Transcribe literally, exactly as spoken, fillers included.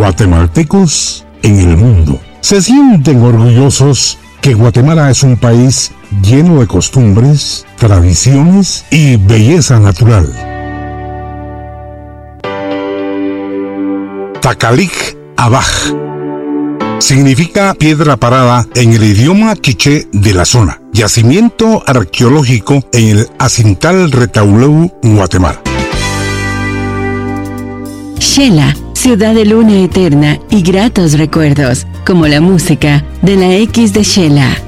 guatemaltecos en el mundo. Se sienten orgullosos que Guatemala es un país lleno de costumbres, tradiciones y belleza natural. Takalik Abaj significa piedra parada en el idioma quiché de la zona. Yacimiento arqueológico en el Acintal Retauleu, Guatemala. Xela, ciudad de luna eterna y gratos recuerdos, como la música de la X de Xela.